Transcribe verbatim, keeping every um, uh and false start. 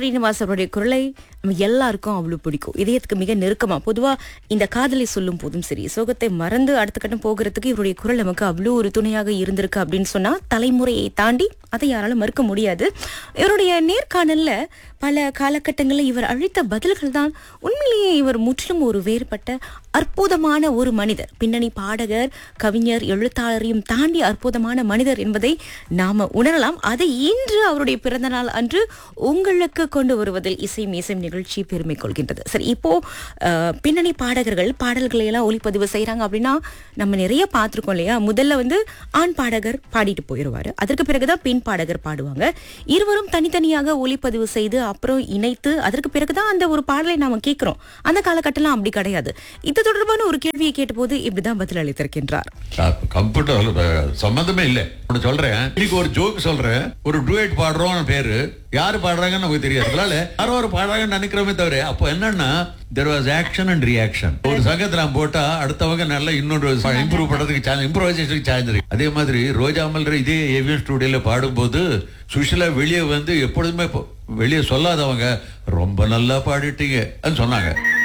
ஸ்ரீனிவாஸ் அவருடைய குரலை நம்ம எல்லாருக்கும் அவ்வளவு பிடிக்கும். இதயத்துக்கு மிக நெருக்கமா. பொதுவா இந்த காதலை சொல்லும் போதும் சரி, சோகத்தை மறந்து அடுத்த கட்டம் போகிறதுக்கு இவருடைய குரல் நமக்கு அவ்வளவு ஒரு துணையாக இருந்திருக்கு அப்படின்னு சொன்னா தலைமுறையை தாண்டி அதை யாராலும் மறுக்க முடியாது. இவருடைய நேர்காணல்ல பல காலகட்டங்களில் இவர் அளித்த பதில்கள் தான் உண்மையிலேயே இவர் முற்றிலும் ஒரு வேறுபட்ட அற்புதமான ஒரு மனிதர். பின்னணி பாடகர், கவிஞர், எழுத்தாளரையும் தாண்டி அற்புதமான மனிதர் என்பதை நாம உணரலாம். அதை இன்று அவருடைய பிறந்த நாள் அன்று உங்களுக்கு கொண்டு வருவதில் இசை மேசம் நிகழ்ச்சி பெருமை கொள்கின்றது. சரி, இப்போ அஹ், பின்னணி பாடகர்கள் பாடல்களை எல்லாம் ஒளிப்பதிவு செய்யறாங்க அப்படின்னா நம்ம நிறைய பார்த்திருக்கோம் இல்லையா? முதல்ல வந்து ஆண் பாடகர் பாடிட்டு போயிடுவாரு, அதற்கு பிறகுதான் பெண் பாடகர் பாடுவாங்க. இருவரும் தனித்தனியாக ஒளிப்பதிவு செய்து அப்புறம் இணைத்து அதற்கு பிறகுதான் அந்த ஒரு பாடலை நாம கேட்கிறோம். அந்த காலகட்டம்லாம் அப்படி கிடையாது. இது தொடர்பான ஒரு கேள்வியை கேட்டபோது இப்படிதான் பதில் அளித்திருக்கின்றார். கம்ப்யூட்டர் சம்பந்தமே இல்ல. சொல்றேன், இன்னைக்கு ஒரு ஜோக் சொல்றேன். ஒரு டூயட் பாடுறோம், பேரு யாரு பாடுறாங்கன்னு நமக்கு தெரியாது. அதனால யாரோ ஒரு பாடுறாங்கன்னு நினைக்கிறோமே தவிர அப்போ என்னன்னா there was action and reaction. ஒரு சங்கத்துல போட்டா அடுத்தவங்க நல்லா இன்னொரு இம்ப்ரூவ் பண்றதுக்கு சான்ஸ், இம்ப்ரோவைசேஷனுக்கு சான்ஸ் இருக்கு. அதே மாதிரி ரோஜா மல்ற இதே ஏவிஎம் ஸ்டுடியோல பாடும்போது சுஷிலா வெளியே வந்து எப்பொழுதுமே வெளியே சொல்லாதவங்க ரொம்ப நல்லா பாடிட்டீங்க சொன்னாங்க.